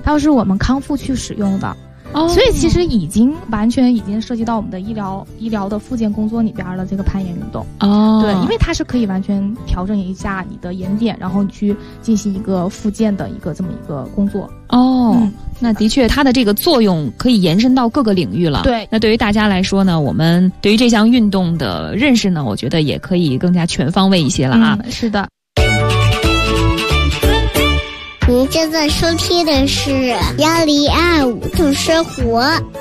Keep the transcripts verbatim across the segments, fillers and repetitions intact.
它是我们康复去使用的。哦，所以其实已经完全已经涉及到我们的医疗医疗的复健工作里边了，这个攀岩运动。哦，对，因为它是可以完全调整一下你的岩点，然后你去进行一个复健的一个这么一个工作。 哦、嗯，那的确它的这个作用可以延伸到各个领域了。 对， 那对于大家来说呢，我们对于这项运动的认识呢，我觉得也可以更加全方位一些了啊。 嗯，是的。 您正在收听的是幺零二五度生活。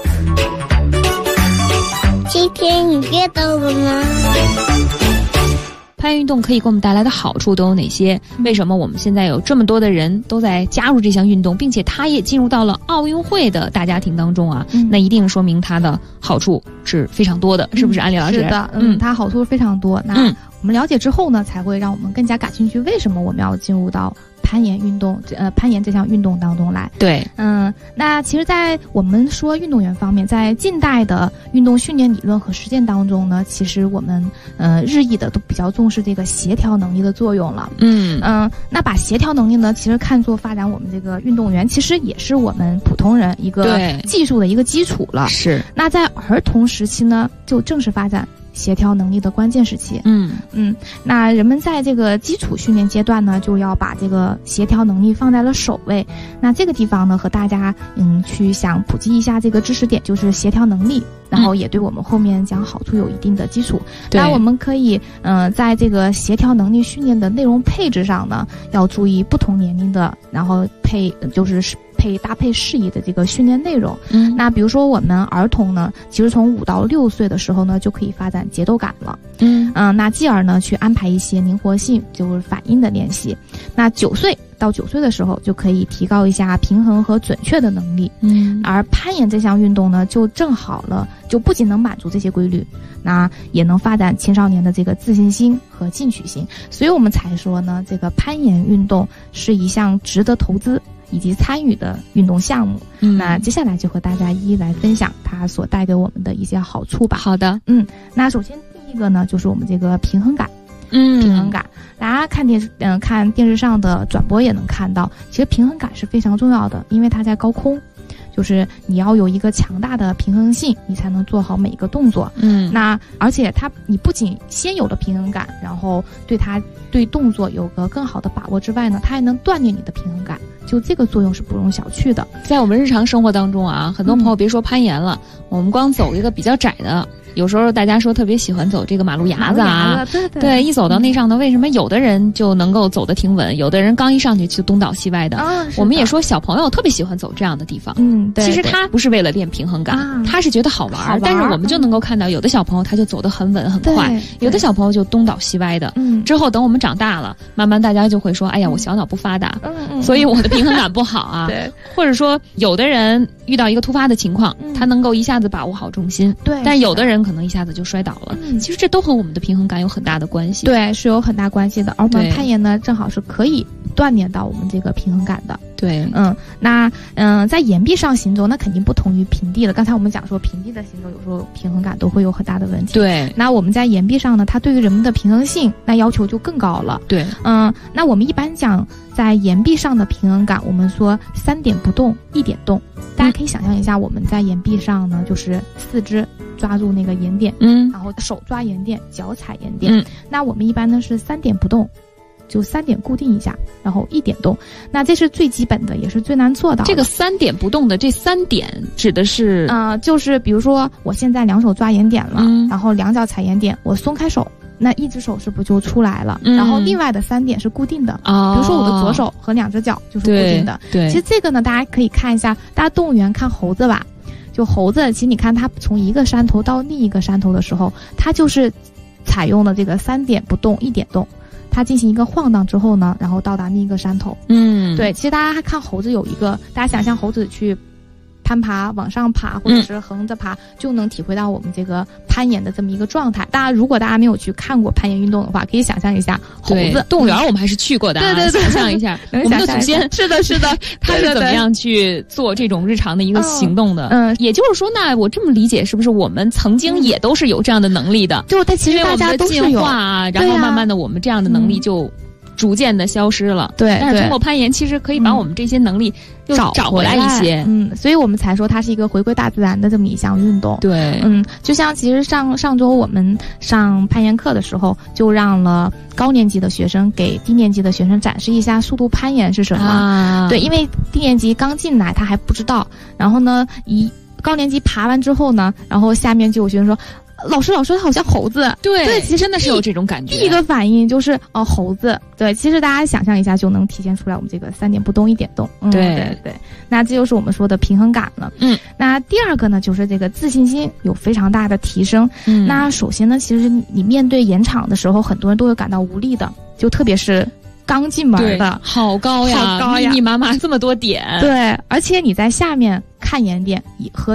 今天你变动了吗？ 攀岩运动可以给我们带来的好处都有哪些？为什么我们现在有这么多的人都在加入这项运动，并且它也进入到了奥运会的大家庭当中啊？嗯、那一定说明它的好处是非常多的，是不是安利老师？ 是的，嗯，它好处非常多。那我们了解之后呢，才会让我们更加感兴趣，为什么我们要进入到攀岩运动，呃，攀岩这项运动当中来。 对， 嗯，那其实，在我们说运动员方面，在近代的运动训练理论和实践当中呢，其实我们呃日益的都比较重视这个协调能力的作用了。嗯嗯，那把协调能力呢，其实看作发展我们这个运动员，其实也是我们普通人一个技术的一个基础了。 是。 那在儿童时期呢，就正是发展协调能力的关键时期。嗯嗯，那人们在这个基础训练阶段呢，就要把这个协调能力放在了首位。那这个地方呢，和大家嗯去想普及一下这个知识点，就是协调能力，然后也对我们后面讲好处有一定的基础。那我们可以嗯、呃，在这个协调能力训练的内容配置上呢，要注意不同年龄的，然后配就是配搭配适宜的这个训练内容。嗯，那比如说我们儿童呢，其实从五到六岁的时候呢，就可以发展节奏感了。嗯嗯、呃，那继而呢，去安排一些灵活性，就是反应的练习。那九岁到九岁的时候，就可以提高一下平衡和准确的能力。嗯，而攀岩这项运动呢，就正好了，就不仅能满足这些规律，那也能发展青少年的这个自信心和进取心。所以我们才说呢，这个攀岩运动是一项值得投资以及参与的运动项目。嗯，那接下来就和大家一一来分享它所带给我们的一些好处吧。 好的， 嗯，那首先第一个呢，就是我们这个平衡感。嗯，平衡感，大家看电视，嗯、呃，看电视上的转播也能看到，其实平衡感是非常重要的，因为它在高空。就是你要有一个强大的平衡性，你才能做好每一个动作。嗯，那而且它，你不仅先有了平衡感，然后对它对动作有个更好的把握之外呢，它还能锻炼你的平衡感，就这个作用是不容小觑的。 在我们日常生活当中啊，很多朋友别说攀岩了，嗯、我们光走一个比较窄的。有时候大家说特别喜欢走这个马路牙子啊， 对对对，一走到那上头，为什么有的人就能够走得挺稳，有的人刚一上去就东倒西歪的？啊，我们也说小朋友特别喜欢走这样的地方。 嗯，对。 其实他不是为了练平衡感，啊、他是觉得好玩，好玩。但是我们就能够看到，有的小朋友他就走得很稳很快，有的小朋友就东倒西歪的。嗯。之后等我们长大了，慢慢大家就会说：“哎呀，我小脑不发达，嗯嗯，所以我的平衡感不好啊。”对。或者说，有的人遇到一个突发的情况，嗯、他能够一下子把握好重心。对。但是有的人可能一下子就摔倒了。嗯，其实这都和我们的平衡感有很大的关系。 对，是有很大关系的。而我们攀岩呢，正好是可以锻炼到我们这个平衡感的。 对， 嗯，那嗯、呃，在岩壁上行走，那肯定不同于平地了。刚才我们讲说，平地的行走有时候平衡感都会有很大的问题。 对， 那我们在岩壁上呢，它对于人们的平衡性，那要求就更高了。 对， 嗯，那我们一般讲在岩壁上的平衡感，我们说三点不动，一点动。大家可以想象一下，我们在岩壁上呢，就是四肢抓住那个岩点，嗯，然后手抓岩点，脚踩岩点。嗯，那我们一般呢是三点不动。就三点固定一下，然后一点动，那这是最基本的，也是最难做到的。 这个三点不动的这三点指的是， 呃，就是比如说我现在两手抓岩点了，嗯、然后两脚踩岩点，我松开手，那一只手是不是就出来了？嗯、然后另外的三点是固定的，哦、比如说我的左手和两只脚就是固定的。 对， 其实这个呢，大家可以看一下，大家动物园看猴子吧，就猴子，其实你看它从一个山头到另一个山头的时候，它就是采用了这个三点不动，一点动。它进行一个晃荡之后呢，然后到达另一个山头。嗯，对，其实大家还看猴子有一个，大家想象猴子去攀爬往上爬或者是横着爬、嗯、就能体会到我们这个攀岩的这么一个状态。大家如果大家没有去看过攀岩运动的话，可以想象一下猴子。 动物园我们还是去过的、啊、对对对，想象一下我们的祖先是的是的他是怎么样去做这种日常的一个行动的。嗯，也就是说，那我这么理解是不是我们曾经也都是有这样的能力的？ 就但其实大家都是有进化啊，然后慢慢的我们这样的能力就逐渐的消失了。 对， 但是通过攀岩，其实可以把我们这些能力又找回来一些。 嗯，所以我们才说它是一个回归大自然的这么一项运动。 对， 嗯，就像其实上上周我们上攀岩课的时候，就让了高年级的学生给低年级的学生展示一下速度攀岩是什么。啊、对，因为低年级刚进来，他还不知道。然后呢，一高年级爬完之后呢，然后下面就有学生说。老师，老师，他好像猴子。 对， 对，其实真的是有这种感觉。 第一个反应就是哦，猴子。对，其实大家想象一下就能体现出来我们这个三点不动一点动。嗯、 对对对，那这就是我们说的平衡感了。 嗯， 那第二个呢，就是这个自信心有非常大的提升。 嗯， 那首先呢，其实你面对岩场的时候，很多人都会感到无力的，就特别是刚进门的， 好高呀， 好高呀， 密密麻麻这么多点。 对，而且你在下面看岩点和